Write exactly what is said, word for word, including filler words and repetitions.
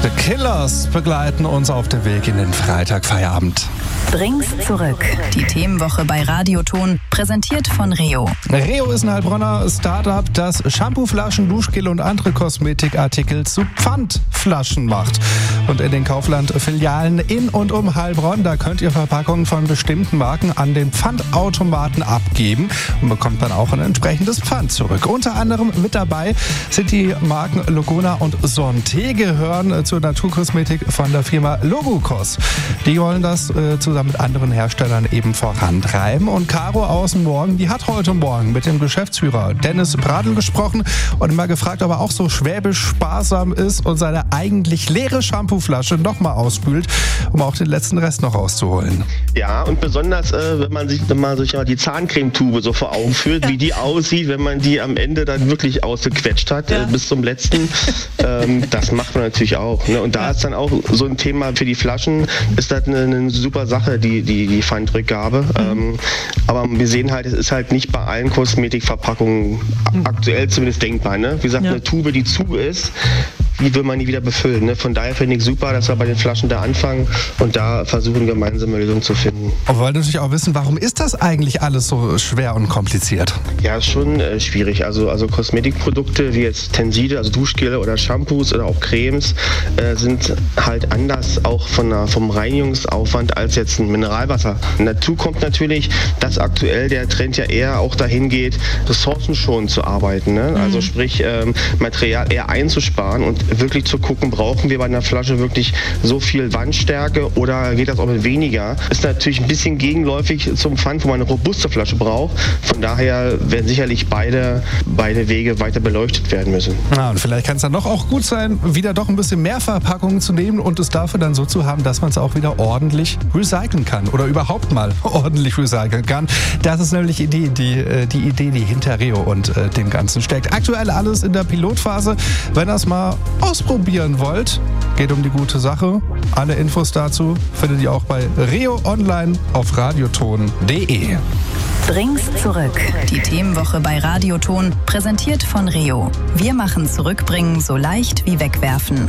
The Killers begleiten uns auf dem Weg in den Freitagfeierabend. Bring's zurück. Die Themenwoche bei Radioton, präsentiert von Reo. Reo ist ein Heilbronner Startup, das Shampooflaschen, Duschgel und andere Kosmetikartikel zu Pfandflaschen macht. Und in den Kaufland-Filialen in und um Heilbronn, da könnt ihr Verpackungen von bestimmten Marken an den Pfandautomaten abgeben und bekommt dann auch ein entsprechendes Pfand zurück. Unter anderem mit dabei sind die Marken Logona und Sonté, gehören zur Naturkosmetik von der Firma Logocos. Die wollen das äh, zusammen mit anderen Herstellern eben vorantreiben. Und Caro Außen Morgen, die hat heute Morgen mit dem Geschäftsführer Dennis Bradl gesprochen und mal gefragt, ob er auch so schwäbisch sparsam ist und seine eigentlich leere Shampooflasche nochmal ausspült, um auch den letzten Rest noch rauszuholen. Ja, und besonders, äh, wenn man sich, wenn man sich ja die Zahncremetube so vor Augen führt, wie die aussieht, wenn man die am Ende dann wirklich ausgequetscht hat, ja. äh, bis zum letzten. Ähm, das macht man natürlich auch. Ne? Und da ja. ist dann auch so ein Thema für die Flaschen, ist das eine, eine super Sache, die, die, die Pfandrückgabe. Mhm. Ähm, aber wir sehen halt, es ist halt nicht bei allen Kosmetikverpackungen mhm. aktuell zumindest denkbar. Ne? Wie gesagt, ja. eine Tube, die zu ist, wie will man die wieder befüllen? Ne? Von daher finde ich super, dass wir bei den Flaschen da anfangen und da versuchen, gemeinsame Lösungen zu finden. Aber wir wollen natürlich auch wissen, warum ist das eigentlich alles so schwer und kompliziert? Ja, ist schon äh, schwierig. Also, also Kosmetikprodukte wie jetzt Tenside, also Duschgele oder Shampoos oder auch Cremes äh, sind halt anders auch von der, vom Reinigungsaufwand als jetzt ein Mineralwasser. Und dazu kommt natürlich, dass aktuell der Trend ja eher auch dahin geht, ressourcenschonend zu arbeiten. Ne? Mhm. Also sprich, ähm, Material eher einzusparen und wirklich zu gucken, brauchen wir bei einer Flasche wirklich so viel Wandstärke oder geht das auch mit weniger? Ist natürlich ein bisschen gegenläufig zum Pfand, wo man eine robuste Flasche braucht. Von daher werden sicherlich beide, beide Wege weiter beleuchtet werden müssen. Ja, und vielleicht kann es dann doch auch gut sein, wieder doch ein bisschen mehr Verpackungen zu nehmen und es dafür dann so zu haben, dass man es auch wieder ordentlich recyceln kann oder überhaupt mal ordentlich recyceln kann. Das ist nämlich die, die, die Idee, die hinter Reo und äh, dem Ganzen steckt. Aktuell alles in der Pilotphase. Wenn das mal ausprobieren wollt, geht um die gute Sache. Alle Infos dazu findet ihr auch bei Reo online auf radioton punkt de. Bring's zurück. Die Themenwoche bei Radioton, präsentiert von Reo. Wir machen Zurückbringen so leicht wie wegwerfen.